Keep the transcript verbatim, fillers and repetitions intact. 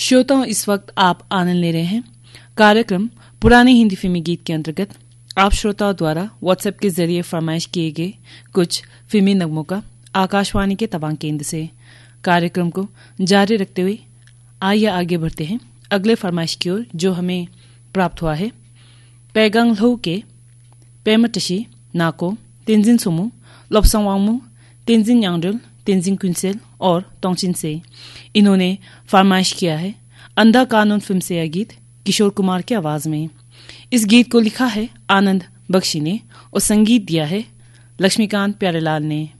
श्रोताओं, इस वक्त आप आनंद ले रहे हैं कार्यक्रम पुराने हिंदी फिल्मी गीत के अंतर्गत आप श्रोताओं द्वारा व्हाट्सएप के जरिए फरमाइश किए गए कुछ फिल्मी नगमों का आकाशवाणी के तवांग केंद्र से। कार्यक्रम को जारी रखते हुए आइए आगे बढ़ते हैं अगले फरमाइश की ओर, जो हमें प्राप्त हुआ है पैगांग लो के पेमटशी नाको तेंजिन सुमु लोपसंग वांगमु तेंजिन यांगडुल तेंजिन कुंसेल और तोंगचिन से। इन्होंने फरमाइश किया है अंधा कानून फिल्म से यह गीत किशोर कुमार की आवाज में। इस गीत को लिखा है आनंद बख्शी ने और संगीत दिया है लक्ष्मीकांत प्यारेलाल ने।